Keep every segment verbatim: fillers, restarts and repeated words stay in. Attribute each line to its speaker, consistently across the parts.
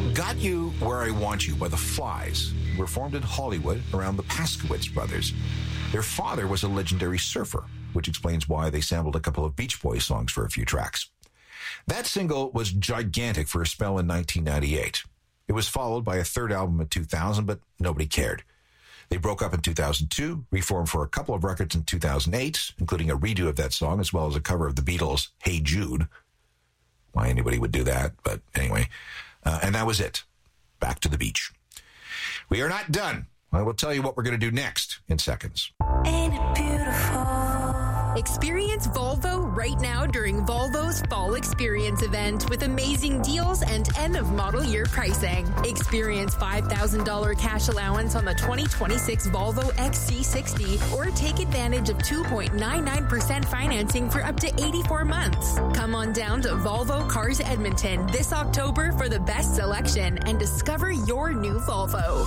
Speaker 1: Got You Where I Want You by The Flies were formed in Hollywood around the Paskowitz brothers. Their father was a legendary surfer, which explains why they sampled a couple of Beach Boys songs for a few tracks. That single was gigantic for a spell in nineteen ninety-eight. It was followed by a third album in two thousand, but nobody cared. They broke up in two thousand two, reformed for a couple of records in two thousand eight, including a redo of that song, as well as a cover of the Beatles' Hey Jude. Why anybody would do that, but anyway. Uh, and that was it. Back to the beach. We are not done. I will tell you what we're going to do next in seconds.
Speaker 2: Ain't it beautiful?
Speaker 3: Experience Volvo right now during Volvo's Fall Experience event with amazing deals and end of model year pricing. Experience five thousand dollars cash allowance on the twenty twenty-six Volvo X C sixty or take advantage of two point nine nine percent financing for up to eighty-four months. Come on down to Volvo Cars Edmonton this October for the best selection and discover your new Volvo.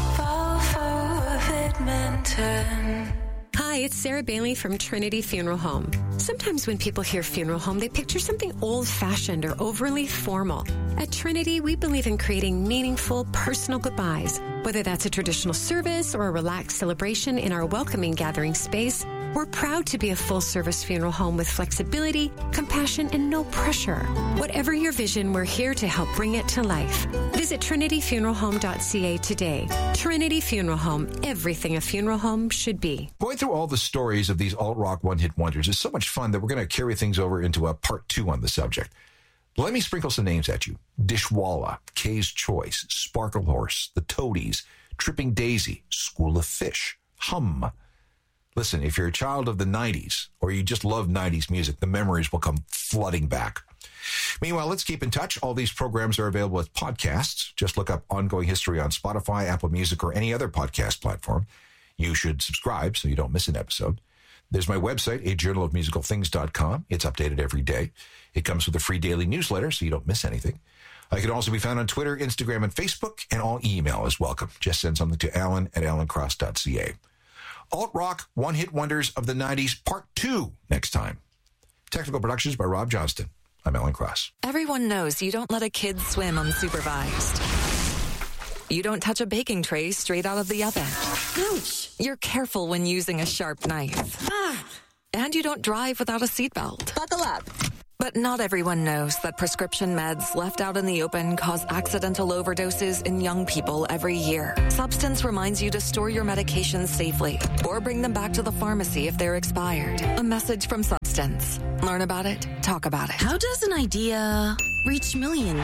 Speaker 2: Volvo of Edmonton.
Speaker 4: Hi, it's Sarah Bailey from Trinity Funeral Home. Sometimes when people hear funeral home, they picture something old-fashioned or overly formal. At Trinity, we believe in creating meaningful, personal goodbyes. Whether that's a traditional service or a relaxed celebration in our welcoming gathering space, we're proud to be a full-service funeral home with flexibility, compassion, and no pressure. Whatever your vision, we're here to help bring it to life. Visit trinity funeral home dot c a today. Trinity Funeral Home, everything a funeral home should be.
Speaker 1: Going through all the stories of these alt-rock one-hit wonders is so much fun that we're going to carry things over into a part two on the subject. Let me sprinkle some names at you. Dishwalla, Kay's Choice, Sparkle Horse, The Toadies, Tripping Daisy, School of Fish, Hum. Listen, if you're a child of the nineties or you just love nineties music, the memories will come flooding back. Meanwhile, let's keep in touch. All these programs are available as podcasts. Just look up Ongoing History on Spotify, Apple Music, or any other podcast platform. You should subscribe so you don't miss an episode. There's my website, a journal of musical things dot com. It's updated every day. It comes with a free daily newsletter so you don't miss anything. I can also be found on Twitter, Instagram, and Facebook, and all email is welcome. Just send something to alan at alan cross dot c a. Alt-rock one-hit wonders of the nineties, part two, next time. Technical productions by Rob Johnston. I'm Alan Cross.
Speaker 5: Everyone knows you don't let a kid swim unsupervised. You don't touch a baking tray straight out of the oven.
Speaker 6: Ouch!
Speaker 5: You're careful when using a sharp knife.
Speaker 6: Ah!
Speaker 5: And you don't drive without a seatbelt.
Speaker 6: Buckle up.
Speaker 5: But not everyone knows that prescription meds left out in the open cause accidental overdoses in young people every year. Substance reminds you to store your medications safely or bring them back to the pharmacy if they're expired. A message from Substance. Learn about it, talk about it.
Speaker 6: How does an idea reach millions?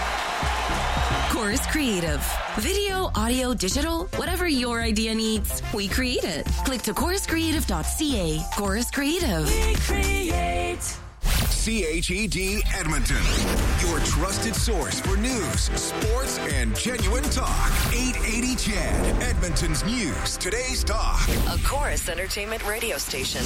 Speaker 6: Chorus Creative. Video, audio, digital, whatever your idea needs, we create it. Click to chorus creative dot c a. Chorus Creative. We create.
Speaker 7: C H E D Edmonton, your trusted source for news, sports, and genuine talk. eight eighty C H E D, Edmonton's news, today's talk.
Speaker 8: A Chorus Entertainment radio station.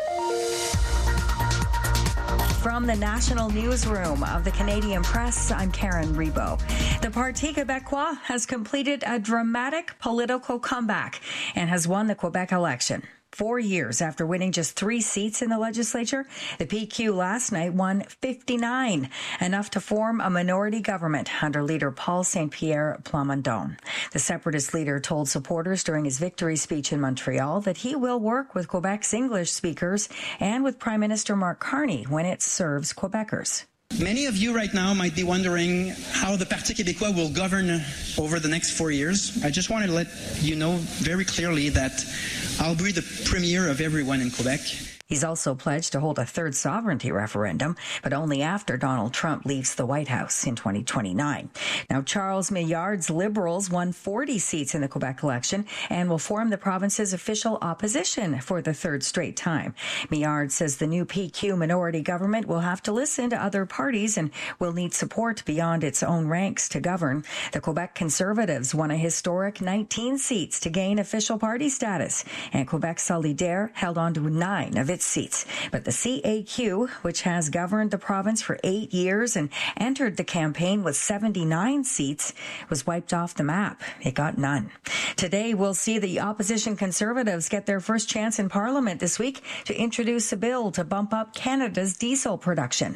Speaker 9: From the National Newsroom of the Canadian Press, I'm Karen Rebo. The Parti Québécois has completed a dramatic political comeback and has won the Quebec election. Four years after winning just three seats in the legislature, the P Q last night won fifty-nine, enough to form a minority government under leader Paul Saint-Pierre Plamondon. The separatist leader told supporters during his victory speech in Montreal that he will work with Quebec's English speakers and with Prime Minister Mark Carney when it serves Quebecers.
Speaker 10: Many of you right now might be wondering how the Parti Québécois will govern over the next four years. I just wanted to let you know very clearly that I'll be the premier of everyone in Quebec.
Speaker 9: He's also pledged to hold a third sovereignty referendum, but only after Donald Trump leaves the White House in twenty twenty-nine. Now, Charles Millard's Liberals won forty seats in the Quebec election and will form the province's official opposition for the third straight time. Millard says the new P Q minority government will have to listen to other parties and will need support beyond its own ranks to govern. The Quebec Conservatives won a historic nineteen seats to gain official party status, and Quebec Solidaire held on to nine of its seats. But the C A Q, which has governed the province for eight years and entered the campaign with seventy-nine seats, was wiped off the map. It got none. Today, we'll see the opposition Conservatives get their first chance in Parliament this week to introduce a bill to bump up Canada's diesel production.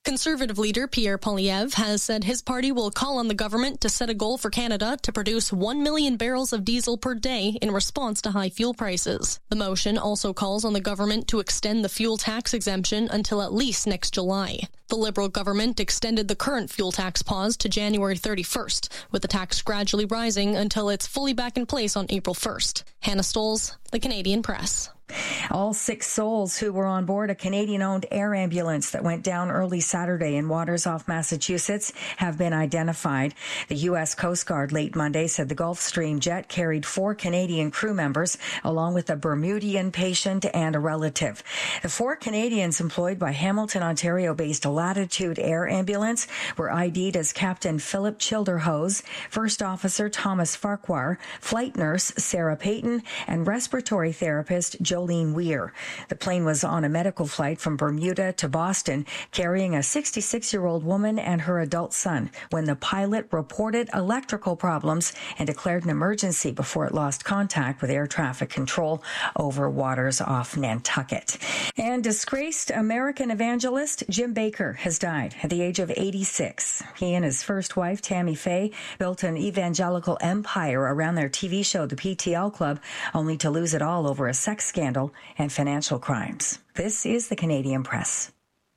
Speaker 11: Conservative leader Pierre Poilievre has said his party will call on the government to set a goal for Canada to produce one million barrels of diesel per day in response to high fuel prices. The motion also calls on the government to extend the fuel tax exemption until at least next July. The Liberal government extended the current fuel tax pause to January thirty-first, with the tax gradually rising until it's fully back in place on April first. Hannah Stolz, The Canadian Press.
Speaker 9: All six souls who were on board a Canadian-owned air ambulance that went down early Saturday in waters off Massachusetts have been identified. The U S Coast Guard late Monday said the Gulfstream jet carried four Canadian crew members, along with a Bermudian patient and a relative. The four Canadians employed by Hamilton, Ontario-based Latitude Air Ambulance were I D'd as Captain Philip Childerhose, First Officer Thomas Farquhar, Flight Nurse Sarah Payton, and Respiratory Therapist Jolene Weir. The plane was on a medical flight from Bermuda to Boston, carrying a sixty-six-year-old woman and her adult son, when the pilot reported electrical problems and declared an emergency before it lost contact with air traffic control over waters off Nantucket. And disgraced American evangelist Jim Bakker has died at the age of eighty-six. He and his first wife, Tammy Faye, built an evangelical empire around their T V show, The P T L Club, only to lose it all over a sex scandal and financial crimes. This is the Canadian Press.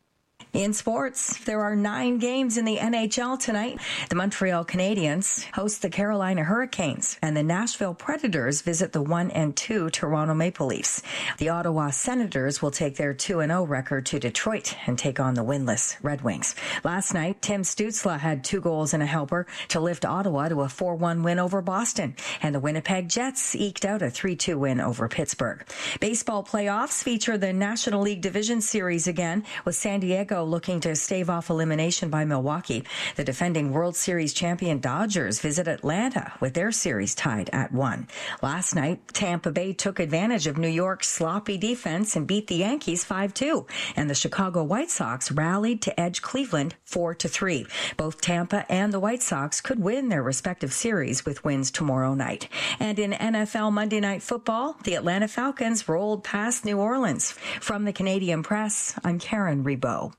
Speaker 9: In sports, there are nine games in the N H L tonight. The Montreal Canadiens host the Carolina Hurricanes, and the Nashville Predators visit the one and two Toronto Maple Leafs. The Ottawa Senators will take their two and oh record to Detroit and take on the winless Red Wings. Last night, Tim Stützle had two goals and a helper to lift Ottawa to a four one win over Boston, and the Winnipeg Jets eked out a three two win over Pittsburgh. Baseball playoffs feature the National League Division Series again, with San Diego looking to stave off elimination by Milwaukee. The defending World Series champion Dodgers visit Atlanta with their series tied at one. Last night, Tampa Bay took advantage of New York's sloppy defense and beat the Yankees five two, and the Chicago White Sox rallied to edge Cleveland four to three. Both Tampa and the White Sox could win their respective series with wins tomorrow night. And in N F L Monday Night Football, the Atlanta Falcons rolled past New Orleans. From the Canadian Press, I'm Karen Rebow.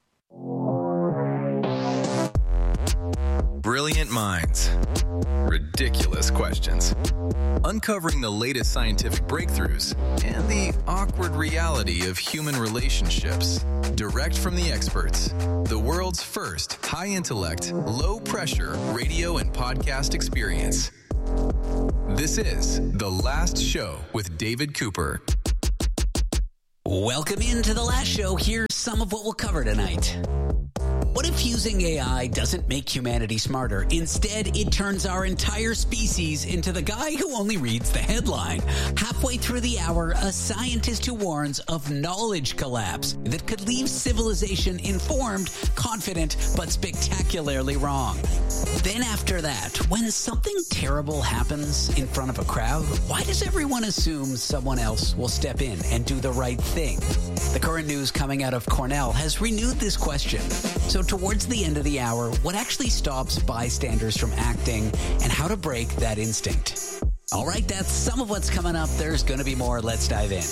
Speaker 12: Brilliant minds. Ridiculous questions. Uncovering the latest scientific breakthroughs and the awkward reality of human relationships. Direct from the experts. The world's first high-intellect, low-pressure radio and podcast experience. This is The Last Show with David Cooper.
Speaker 13: Welcome into The Last Show. Here's some of what we'll cover tonight. What if using A I doesn't make humanity smarter? Instead, it turns our entire species into the guy who only reads the headline. Halfway through the hour, a scientist who warns of knowledge collapse that could leave civilization informed, confident, but spectacularly wrong. Then after that, when something terrible happens in front of a crowd, why does everyone assume someone else will step in and do the right thing? The current news coming out of Cornell has renewed this question. So towards the end of the hour, what actually stops bystanders from acting and how to break that instinct? All right, that's some of what's coming up. There's going to be more. Let's dive in.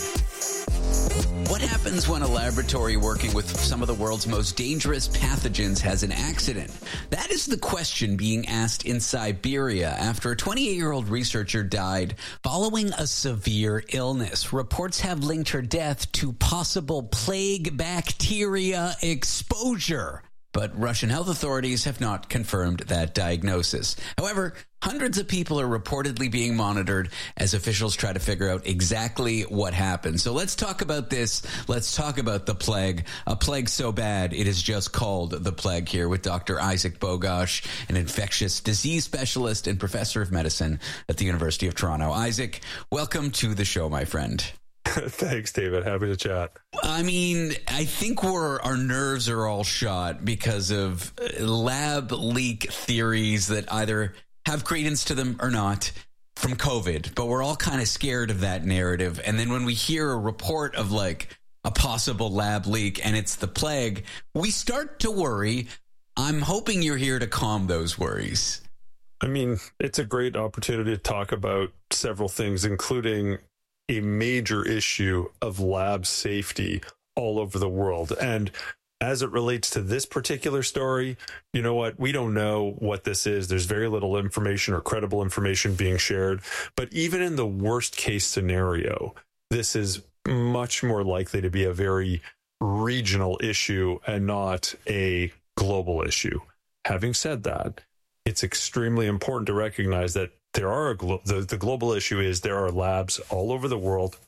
Speaker 13: What happens when a laboratory working with some of the world's most dangerous pathogens has an accident? That is the question being asked in Siberia after a twenty-eight-year-old researcher died following a severe illness. Reports have linked her death to possible plague bacteria exposure. But Russian health authorities have not confirmed that diagnosis. However, hundreds of people are reportedly being monitored as officials try to figure out exactly what happened. So let's talk about this. Let's talk about the plague. A plague so bad, it is just called the plague, here with Doctor Isaac Bogosh, an infectious disease specialist and professor of medicine at the University of Toronto. Isaac, welcome to the show, my friend.
Speaker 14: Thanks, David. Happy to chat.
Speaker 13: I mean, I think we're, our nerves are all shot because of lab leak theories that either have credence to them or not from COVID. But we're all kind of scared of that narrative. And then when we hear a report of like a possible lab leak and it's the plague, we start to worry. I'm hoping you're here to calm those worries.
Speaker 14: I mean, it's a great opportunity to talk about several things, including a major issue of lab safety all over the world. And As it relates to this particular story, you know what? We don't know what this is. There's very little information or credible information being shared. But even in the worst case scenario, this is much more likely to be a very regional issue and not a global issue. Having said that, it's extremely important to recognize that there are a glo- the, the global issue is there are labs all over the world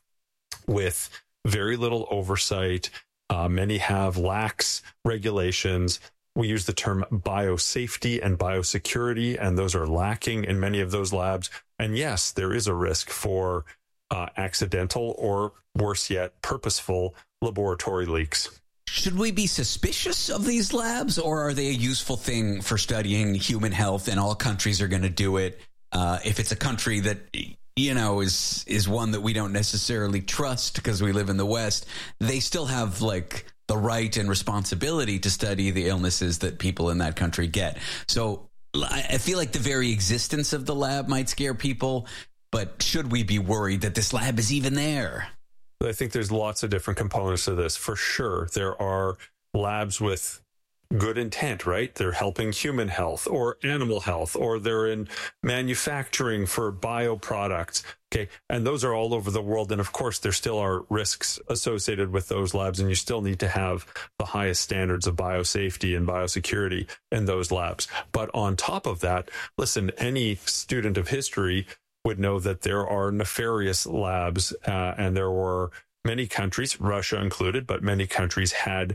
Speaker 14: with very little oversight. Uh, many have lax regulations. We use the term biosafety and biosecurity, and those are lacking in many of those labs. And yes, there is a risk for uh, accidental or, worse yet, purposeful laboratory leaks.
Speaker 13: Should we be suspicious of these labs, or are they a useful thing for studying human health and all countries are going to do it? Uh, if it's a country that, you know, is is one that we don't necessarily trust because we live in the West, they still have like the right and responsibility to study the illnesses that people in that country get. So I feel like the very existence of the lab might scare people, but should we be worried that this lab is even there?
Speaker 14: I think there's lots of different components to this. For sure, there are labs with good intent, right? They're helping human health or animal health, or they're in manufacturing for bioproducts. Okay. And those are all over the world. And of course, there still are risks associated with those labs. And you still need to have the highest standards of biosafety and biosecurity in those labs. But on top of that, listen, any student of history would know that there are nefarious labs, uh, and there were many countries, Russia included, but many countries had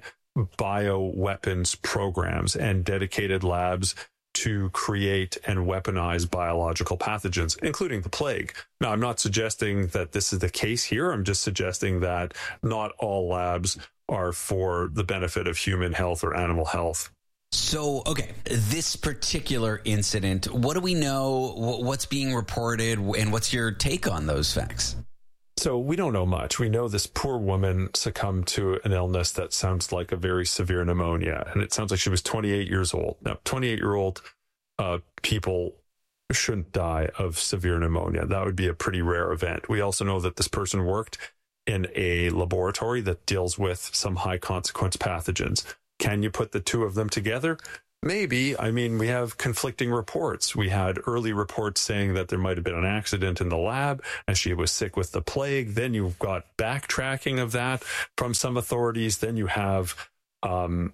Speaker 14: bioweapons programs and dedicated labs to create and weaponize biological pathogens, including the plague. Now, I'm not suggesting that this is the case here. I'm just suggesting that not all labs are for the benefit of human health or animal health.
Speaker 13: So, okay, this particular incident, what do we know? What's being reported? And what's your take on those facts?
Speaker 14: So we don't know much. We know this poor woman succumbed to an illness that sounds like a very severe pneumonia. And it sounds like she was twenty-eight years old. Now, twenty-eight-year-old uh, people shouldn't die of severe pneumonia. That would be a pretty rare event. We also know that this person worked in a laboratory that deals with some high consequence pathogens. Can you put the two of them together? Maybe. I mean, we have conflicting reports. We had early reports saying that there might have been an accident in the lab and she was sick with the plague. Then you've got backtracking of that from some authorities. Then you have um,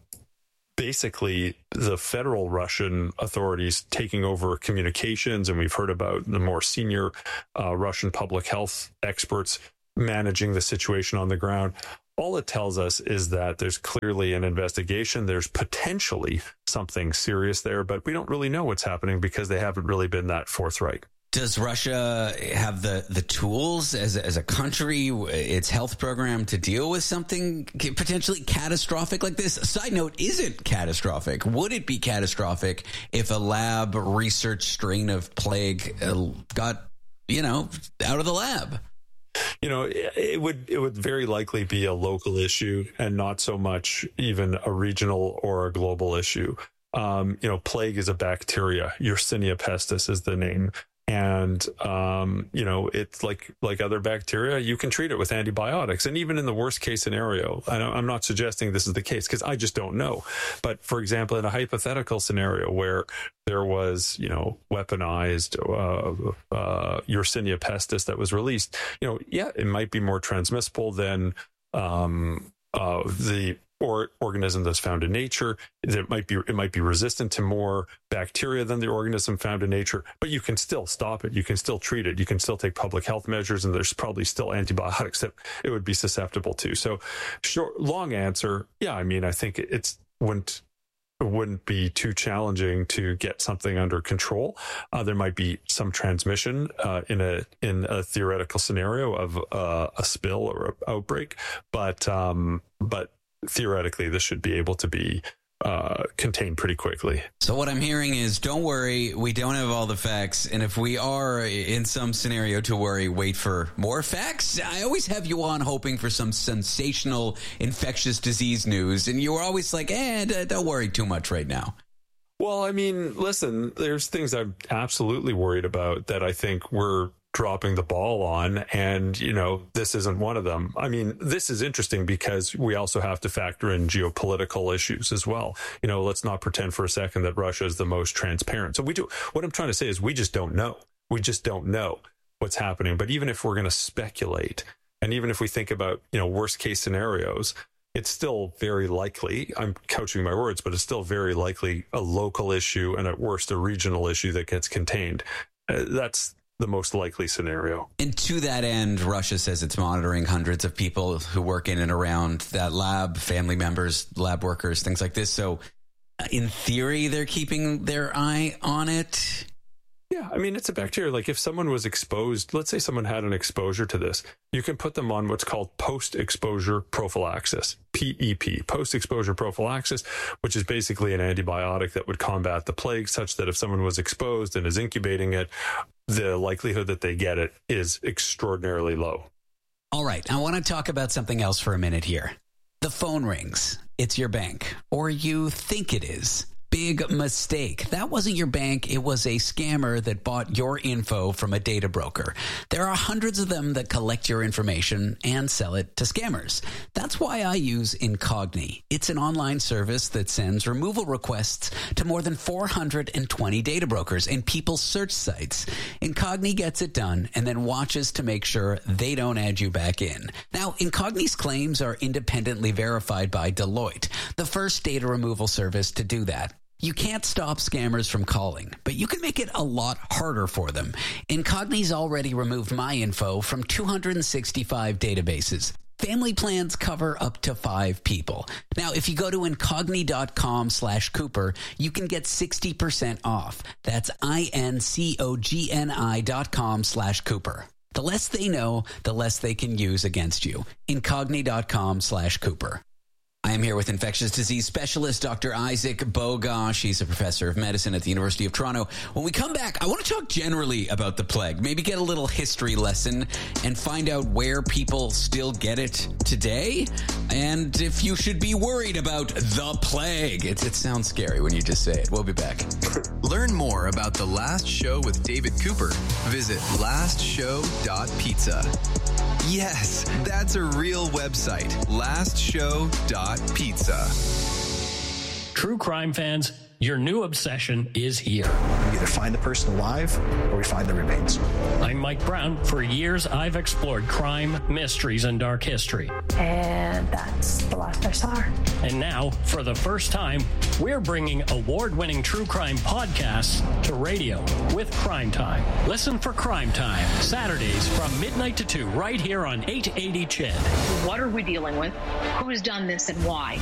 Speaker 14: basically the federal Russian authorities taking over communications. And we've heard about the more senior uh, Russian public health experts managing the situation on the ground. All it tells us is that there's clearly an investigation. There's potentially something serious there, but we don't really know what's happening because they haven't really been that forthright.
Speaker 13: Does Russia have the, the tools as, as a country, its health program, to deal with something potentially catastrophic like this? Side note, is it catastrophic? Would it be catastrophic if a lab research strain of plague got, you know, out of the lab?
Speaker 14: You know, it would it would very likely be a local issue and not so much even a regional or a global issue. Um, you know, plague is a bacteria. Yersinia pestis is the name. And, um, you know, it's like like other bacteria, you can treat it with antibiotics. And even in the worst case scenario, I don't, I'm not suggesting this is the case because I just don't know. But for example, in a hypothetical scenario where there was, you know, weaponized uh, uh, Yersinia pestis that was released, you know, yeah, it might be more transmissible than um, uh, the or organism that's found in nature. It might be it might be resistant to more bacteria than the organism found in nature, but you can still stop it. You can still treat it. You can still take public health measures, and there's probably still antibiotics that it would be susceptible to. So, short, long answer, yeah. I mean, I think it's wouldn't it wouldn't be too challenging to get something under control. Uh, there might be some transmission uh, in a in a theoretical scenario of uh, a spill or an outbreak, but um, but. Theoretically, this should be able to be uh, contained pretty quickly.
Speaker 13: So what I'm hearing is, don't worry, we don't have all the facts. And if we are in some scenario to worry, wait for more facts. I always have you on hoping for some sensational infectious disease news. And you're always like, eh, don't worry too much right now.
Speaker 14: Well, I mean, listen, there's things I'm absolutely worried about that I think we're dropping the ball on, and, you know, this isn't one of them. I mean, this is interesting because we also have to factor in geopolitical issues as well. You know, let's not pretend for a second that Russia is the most transparent. So we do, what I'm trying to say is we just don't know. We just don't know what's happening. But even if we're going to speculate, and even if we think about, you know, worst case scenarios, it's still very likely, I'm couching my words, but it's still very likely a local issue and at worst a regional issue that gets contained. Uh, that's the most likely scenario.
Speaker 13: And to that end, Russia says it's monitoring hundreds of people who work in and around that lab, family members, lab workers, things like this. So uh, in theory, they're keeping their eye on it.
Speaker 14: Yeah, I mean, it's a bacteria. Like if someone was exposed, let's say someone had an exposure to this, you can put them on what's called post-exposure prophylaxis, P E P, post-exposure prophylaxis, which is basically an antibiotic that would combat the plague such that if someone was exposed and is incubating it, the likelihood that they get it is extraordinarily low.
Speaker 13: All right, I want to talk about something else for a minute here. The phone rings. It's your bank, or you think it is. Big mistake. That wasn't your bank. It was a scammer that bought your info from a data broker. There are hundreds of them that collect your information and sell it to scammers. That's why I use Incogni. It's an online service that sends removal requests to more than four hundred twenty data brokers and people's search sites. Incogni gets it done and then watches to make sure they don't add you back in. Now, Incogni's claims are independently verified by Deloitte, the first data removal service to do that. You can't stop scammers from calling, but you can make it a lot harder for them. Incogni's already removed my info from two hundred sixty-five databases. Family plans cover up to five people. Now, if you go to incogni.com slash Cooper, you can get sixty percent off. That's I-N-C-O-G-N-I dot com slash Cooper. The less they know, the less they can use against you. Incogni.com slash Cooper. I am here with infectious disease specialist, Doctor Isaac Bogosh. He's a professor of medicine at the University of Toronto. When we come back, I want to talk generally about the plague, maybe get a little history lesson and find out where people still get it today and if you should be worried about the plague. It, it sounds scary when you just say it. We'll be back.
Speaker 12: Learn more about The Last Show with David Cooper. Visit last show dot pizza. Yes, that's a real website, last show dot pizza.
Speaker 15: True crime fans, your new obsession is here.
Speaker 16: We either find the person alive or we find the remains.
Speaker 15: I'm Mike Brown. For years, I've explored crime, mysteries, and dark history.
Speaker 17: And that's the last I saw her.
Speaker 15: And now, for the first time, we're bringing award-winning true crime podcasts to radio with Crime Time. Listen for Crime Time, Saturdays from midnight to two, right here on eight eighty C H E D.
Speaker 18: What are we dealing with? Who has done this and why?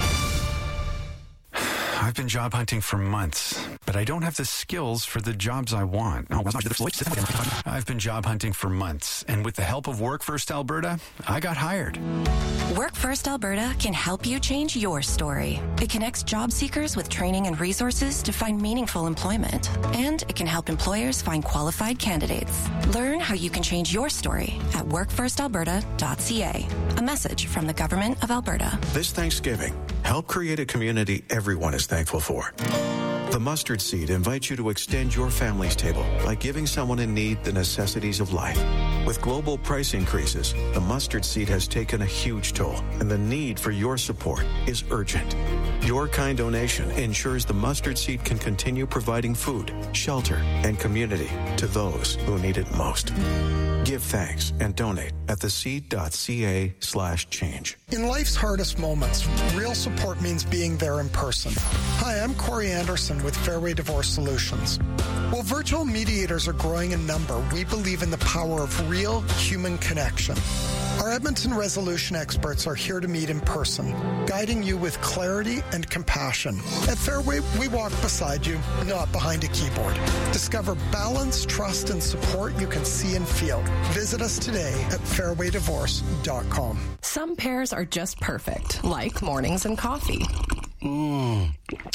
Speaker 19: I've been job hunting for months, but I don't have the skills for the jobs I want. I've been job hunting for months, and with the help of Work First Alberta, I got hired.
Speaker 20: Work First Alberta can help you change your story. It connects job seekers with training and resources to find meaningful employment, and it can help employers find qualified candidates. Learn how you can change your story at work first alberta dot c a. A message from the Government of Alberta.
Speaker 21: This Thanksgiving, help create a community everyone is thankful for. The Mustard Seed invites you to extend your family's table by giving someone in need the necessities of life. With global price increases, the Mustard Seed has taken a huge toll, and the need for your support is urgent. Your kind donation ensures the Mustard Seed can continue providing food, shelter, and community to those who need it most. Give thanks and donate at theseed.ca slash change.
Speaker 22: In life's hardest moments, real support means being there in person. Hi, I'm Corey Anderson with Fairway Divorce Solutions. While virtual mediators are growing in number, we believe in the power of real human connection. Our Edmonton resolution experts are here to meet in person, guiding you with clarity and compassion. At Fairway, we walk beside you, not behind a keyboard. Discover balance, trust, and support you can see and feel. Visit us today at fairway divorce dot com.
Speaker 23: Some pairs are just perfect, like mornings and coffee.
Speaker 24: Mmm,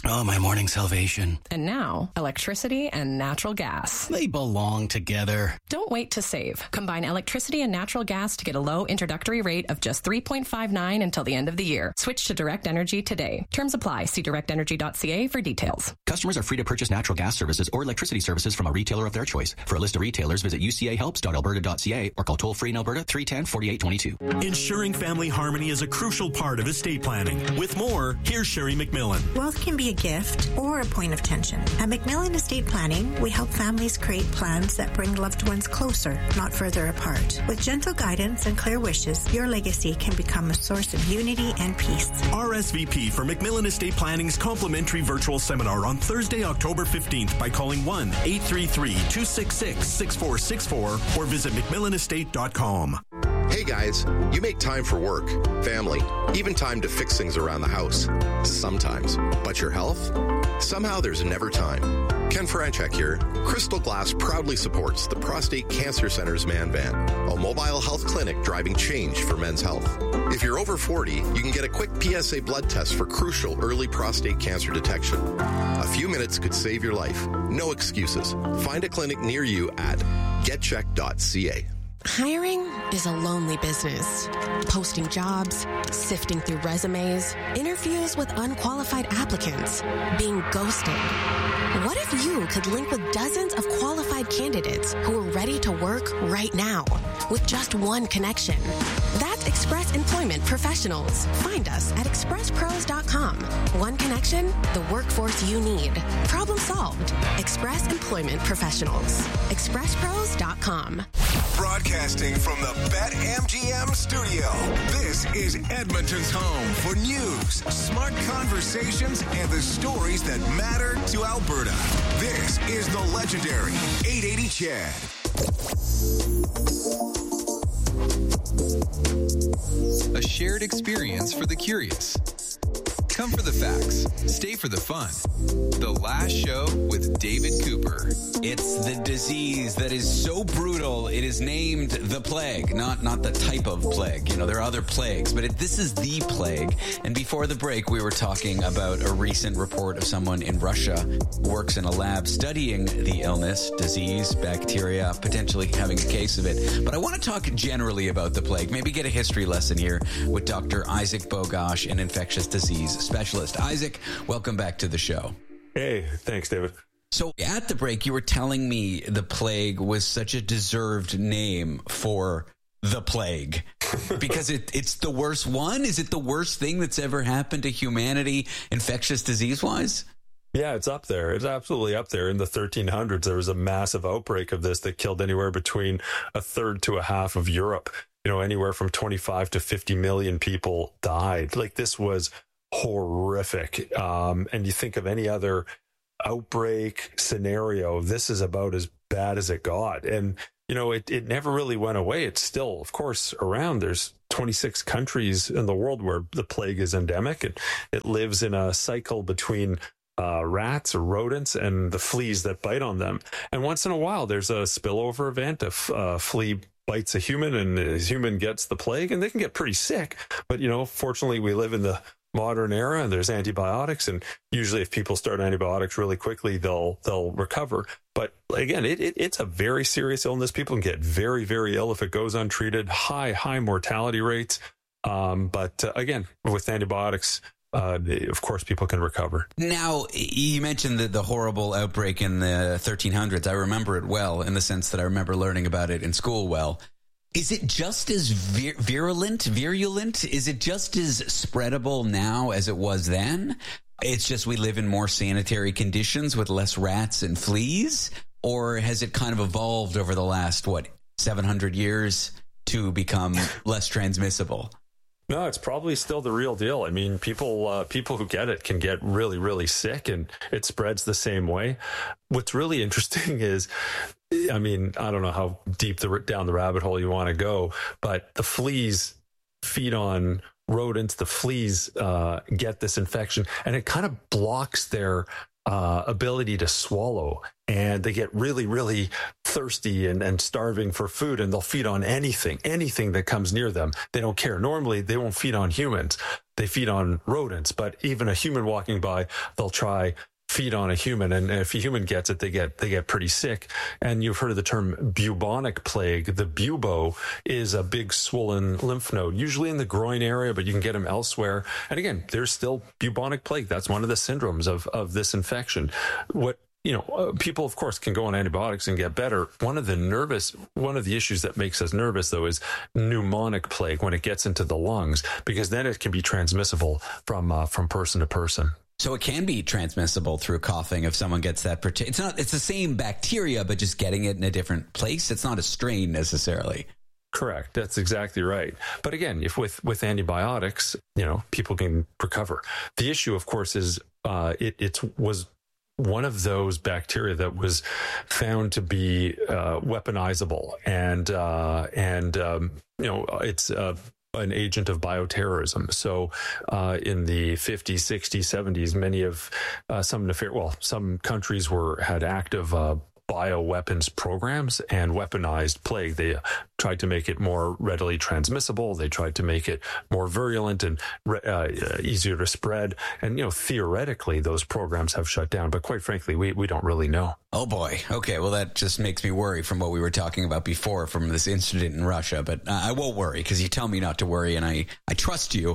Speaker 2: Oh, my morning salvation.
Speaker 3: And now, electricity and natural gas.
Speaker 2: They belong together.
Speaker 3: Don't wait to save. Combine electricity and natural gas to get a low introductory rate of just three point five nine until the end of the year. Switch to Direct Energy today. Terms apply. See direct energy dot c a for details.
Speaker 23: Customers are free to purchase natural gas services or electricity services from a retailer of their choice. For a list of retailers, visit u c a helps dot alberta dot c a or call toll-free in Alberta three one zero, four eight two two.
Speaker 24: Ensuring family harmony is a crucial part of estate planning. With more, here's Sherry McMillan.
Speaker 25: Wealth can be a gift or a point of tension. At McMillan Estate Planning, we help families create plans that bring loved ones closer, not further apart. With gentle guidance and clear wishes, your legacy can become a source of unity and peace.
Speaker 24: R S V P for McMillan Estate Planning's complimentary virtual seminar on Thursday, October fifteenth by calling one eight three three, two six six, six four six four or visit mcmillan estate dot com.
Speaker 26: Hey guys, you make time for work, family, even time to fix things around the house. Sometimes. But your health? Somehow there's never time. Ken Franchek here. Crystal Glass proudly supports the Prostate Cancer Center's Man Van, a mobile health clinic driving change for men's health. If you're over forty, you can get a quick P S A blood test for crucial early prostate cancer detection. A few minutes could save your life. No excuses. Find a clinic near you at get check dot c a.
Speaker 27: Hiring is a lonely business. Posting jobs, sifting through resumes, interviews with unqualified applicants, being ghosted. What if you could link with dozens of qualified candidates who are ready to work right now with just one connection? That's Express Employment Professionals. Find us at express pros dot com. One connection, the workforce you need. Problem solved. Express Employment Professionals. express pros dot com.
Speaker 7: Broadcasting from the BetMGM studio, this is Edmonton's home for news, smart conversations, and the stories that matter to Alberta. This is the legendary eight eighty Chad.
Speaker 12: A shared experience for the curious. Come for the facts. Stay for the fun. The Last Show with David Cooper.
Speaker 13: It's the disease that is so brutal, it is named the plague, not not the type of plague. You know, there are other plagues, but it, this is the plague. And before the break, we were talking about a recent report of someone in Russia who works in a lab studying the illness, disease, bacteria, potentially having a case of it. But I want to talk generally about the plague, maybe get a history lesson here with Doctor Isaac Bogosh, an infectious disease specialist. Isaac, welcome back to the show.
Speaker 14: Hey, thanks, David.
Speaker 13: So at the break, you were telling me the plague was such a deserved name for the plague because it, it's the worst one. Is it the worst thing that's ever happened to humanity, infectious disease-wise?
Speaker 14: Yeah, it's up there. It's absolutely up there. In the thirteen hundreds, there was a massive outbreak of this that killed anywhere between a third to a half of Europe. You know, anywhere from twenty-five to fifty million people died. Like, this was horrific. Um, and you think of any other outbreak scenario, this is about as bad as it got. And, you know, it, it never really went away. It's still, of course, around. There's twenty-six countries in the world where the plague is endemic. It, it lives in a cycle between uh, rats or rodents and the fleas that bite on them. And once in a while, there's a spillover event. A f- uh, flea bites a human and a human gets the plague, and they can get pretty sick. But, you know, fortunately, we live in the modern era and there's antibiotics, and usually if people start antibiotics really quickly, they'll they'll recover. But again, it, it it's a very serious illness. People can get very, very ill if it goes untreated. High, high mortality rates. Um, but uh, again, with antibiotics, uh, of course, people can recover. Now,
Speaker 13: you mentioned the, the horrible outbreak in the thirteen hundreds. I remember it well in the sense that I remember learning about it in school well. Is it just as vir- virulent, virulent? Is it just as spreadable now as it was then? It's just we live in more sanitary conditions with less rats and fleas? Or has it kind of evolved over the last, what, seven hundred years to become less transmissible?
Speaker 14: No, it's probably still the real deal. I mean, people uh, people who get it can get really, really sick, and it spreads the same way. What's really interesting is, I mean, I don't know how deep the, down the rabbit hole you want to go, but the fleas feed on rodents. The fleas uh, get this infection, and it kind of blocks their uh, ability to swallow. And they get really, really thirsty and, and starving for food, and they'll feed on anything, anything that comes near them. They don't care. Normally, they won't feed on humans. They they feed on rodents, but even a human walking by, they'll try feed on a human, and if a human gets it, they get they get pretty sick. And you've heard of the term bubonic plague. The bubo is a big swollen lymph node, usually in the groin area, but you can get them elsewhere. And again, there's still bubonic plague. That's one of the syndromes of of this infection. What You know, uh, people, of course, can go on antibiotics and get better. One of the nervous, one of the issues that makes us nervous, though, is pneumonic plague when it gets into the lungs, because then it can be transmissible from uh, from person to person.
Speaker 13: So it can be transmissible through coughing if someone gets that. Partic- it's not. It's the same bacteria, but just getting it in a different place. It's not a strain necessarily.
Speaker 14: Correct. That's exactly right. But again, if with, with antibiotics, you know, people can recover. The issue, of course, is uh, it it was one of those bacteria that was found to be uh, weaponizable, and uh, and um, you know, it's uh, an agent of bioterrorism. So uh, in the fifties, sixties, seventies, many of uh, some nefar- well, some countries were had active uh, bioweapons programs and weaponized plague. They tried to make it more readily transmissible. They tried to make it more virulent and uh, easier to spread. And, you know, theoretically, those programs have shut down. But quite frankly, we, we don't really know.
Speaker 13: Oh, boy. Okay. Well, that just makes me worry from what we were talking about before from this incident in Russia. But uh, I won't worry because you tell me not to worry, and I, I trust you.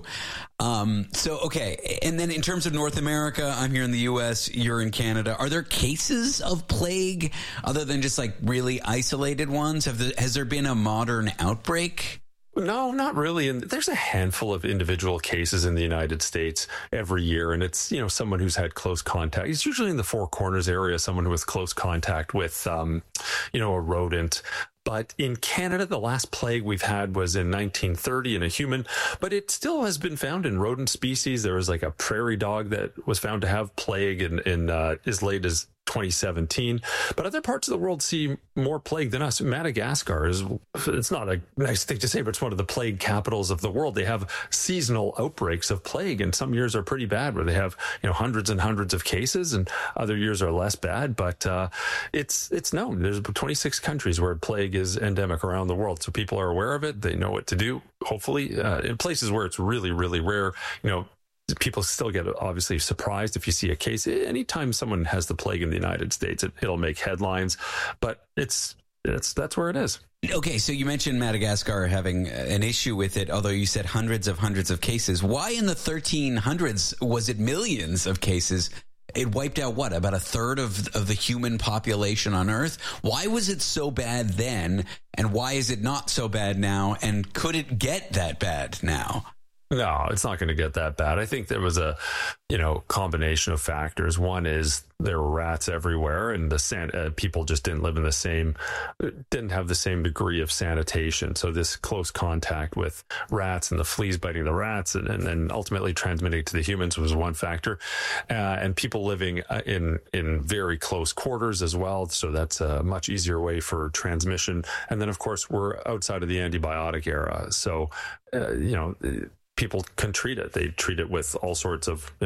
Speaker 13: Um, so, okay. And then in terms of North America, I'm here in the U S, you're in Canada. Are there cases of plague other than just like really isolated ones? Have there, has there been a modern outbreak?
Speaker 14: No, not really. And there's a handful of individual cases in the United States every year. And it's, you know, someone who's had close contact. It's usually in the Four Corners area, someone who has close contact with, um, you know, a rodent. But in Canada, the last plague we've had was in nineteen thirty in a human, but it still has been found in rodent species. There was like a prairie dog that was found to have plague in, in uh, as late as twenty seventeen. But other parts of the world see more plague than us. Madagascar is, it's not a nice thing to say, but it's one of the plague capitals of the world. They have seasonal outbreaks of plague, and some years are pretty bad where they have, you know, hundreds and hundreds of cases, and other years are less bad. But uh, it's it's known. There's twenty-six countries where plague is endemic around the world. So people are aware of it. They know what to do. Hopefully, uh, in places where it's really, really rare, you know, people still get obviously surprised if you see a case. Anytime someone has the plague in the United States, it, it'll make headlines, but it's, it's, that's where it is.
Speaker 13: Okay. So you mentioned Madagascar having an issue with it, although you said hundreds of hundreds of cases. Why in the thirteen hundreds was it millions of cases? It wiped out what, about a third of of the human population on Earth? Why was it so bad then? And why is it not so bad now? And could it get that bad now?
Speaker 14: No, it's not going to get that bad. I think there was a, you know, combination of factors. One is there were rats everywhere, and the san- uh, people just didn't live in the same, didn't have the same degree of sanitation. So this close contact with rats and the fleas biting the rats, and, and then ultimately transmitting to the humans was one factor, uh, and people living in in very close quarters as well. So that's a much easier way for transmission. And then, of course, we're outside of the antibiotic era, so uh, you know. People can treat it. They treat it with all sorts of